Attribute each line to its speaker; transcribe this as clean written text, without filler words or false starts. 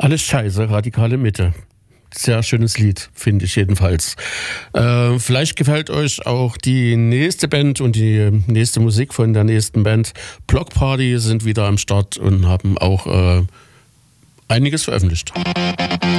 Speaker 1: Alles scheiße, radikale Mitte. Sehr schönes Lied, finde ich jedenfalls. Vielleicht gefällt euch auch die nächste Band und die nächste Musik von der nächsten Band. Block Party sind wieder am Start und haben auch einiges veröffentlicht.